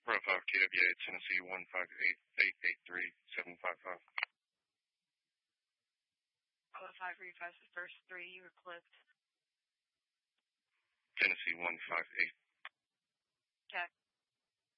5 KWA, Tennessee 158-883-755. 5 revives the first 3, you were clipped. Tennessee 158. Check.